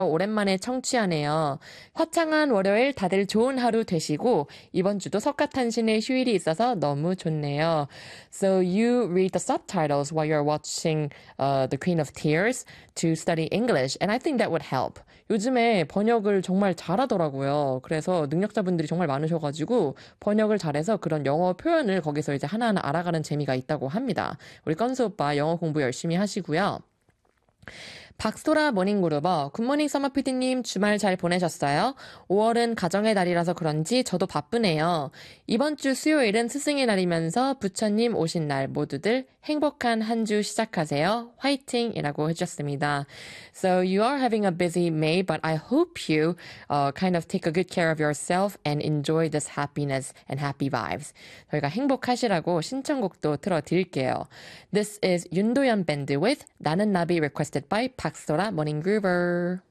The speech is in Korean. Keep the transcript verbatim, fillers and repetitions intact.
오랜만에 청취하네요. 화창한 월요일 다들 좋은 하루 되시고 이번 주도 석가탄신의 휴일이 있어서 너무 좋네요. So you read the subtitles while you're watching uh, The Queen of Tears to study English and I think that would help. 요즘에 번역을 정말 잘하더라고요. 그래서 능력자분들이 정말 많으셔가지고 번역을 잘해서 그런 영어 표현을 거기서 이제 하나하나 알아가는 재미가 있다고 합니다. 우리 건수 오빠 영어 공부 열심히 하시고요. 박소라 모닝그루버 굿모닝 서머피디님 주말 잘 보내셨어요? 오월은 가정의 달이라서 그런지 저도 바쁘네요. 이번 주 수요일은 스승의 날이면서 부처님 오신 날 모두들 행복한 한 주 시작하세요. 화이팅! 이라고 해주셨습니다. So you are having a busy May, but I hope you uh, kind of take a good care of yourself and enjoy this happiness and happy vibes. 저희가 행복하시라고 신청곡도 틀어드릴게요. This is 윤도현 밴드 with 나는 나비 requested by 박소라 모닝그루버.